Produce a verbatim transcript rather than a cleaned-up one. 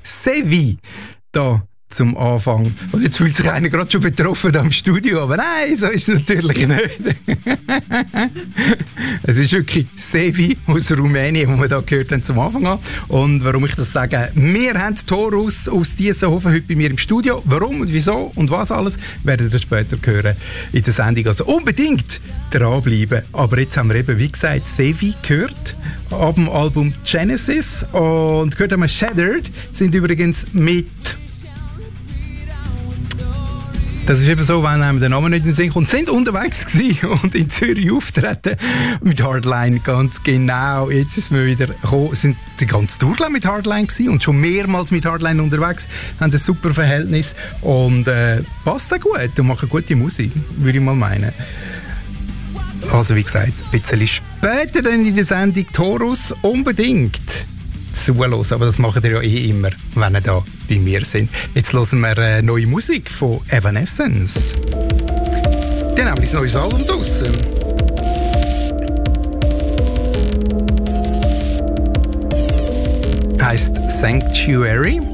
Sevi da zum Anfang. Und jetzt fühlt sich einer gerade schon betroffen da im Studio, aber nein, so ist es natürlich nicht. Es ist wirklich Sevi aus Rumänien, wo wir da gehört haben zum Anfang an. Und warum ich das sage, wir haben Taurus aus Diessenhofen heute bei mir im Studio. Warum und wieso und was alles, werdet ihr später hören in der Sendung. Also unbedingt dranbleiben. Aber jetzt haben wir eben, wie gesagt, Sevi gehört ab dem Album Genesis. Und gehört haben wir Shattered, sind übrigens mit... Das ist eben so, wenn einem der Name nicht in den Sinn kommt. Sind unterwegs gewesen und in Zürich auftreten mit Hardline, ganz genau. Jetzt ist mir wieder gekommen, sind die ganze Tour mit Hardline gewesen und schon mehrmals mit Hardline unterwegs, haben ein super Verhältnis und äh, passt auch gut und machen gute Musik, würde ich mal meinen. Also wie gesagt, ein bisschen später dann in der Sendung Taurus unbedingt zuhören, aber das machen ihr ja eh immer, wenn ihr da bei mir sind. Jetzt hören wir äh, neue Musik von Evanescence. Die haben nämlich ein neues Album draussen. Heißt Sanctuary.